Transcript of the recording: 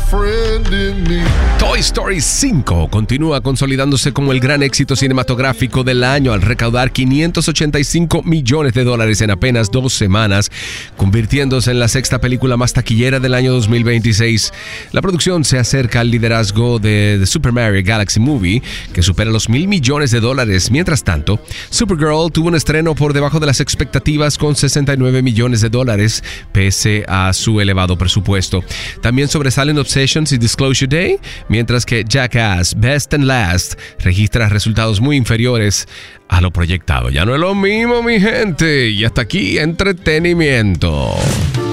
friend in me. Toy Story 5 continúa consolidándose como el gran éxito cinematográfico del año al recaudar $585 millones en apenas 2 semanas, convirtiéndose en la sexta película más taquillera del año 2026. La producción se acerca al liderazgo de The Super Mario Galaxy Movie, que supera los $1,000 millones. Mientras tanto, Supergirl tuvo un estreno por debajo de las expectativas con $69 millones, pese a su elevado presupuesto. También sobresalen Obsessions y Disclosure Day, mientras que Jackass Best and Last registra resultados muy inferiores a lo proyectado. Ya no es lo mismo, mi gente. Y hasta aquí, entretenimiento.